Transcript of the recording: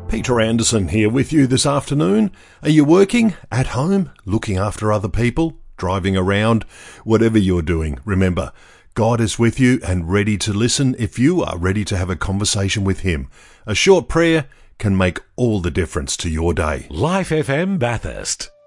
Peter Anderson here with you this afternoon. Are you working, at home, looking after other people, driving around? Whatever you're doing, remember, God is with you and ready to listen if you are ready to have a conversation with Him. A short prayer can make all the difference to your day. Life FM Bathurst.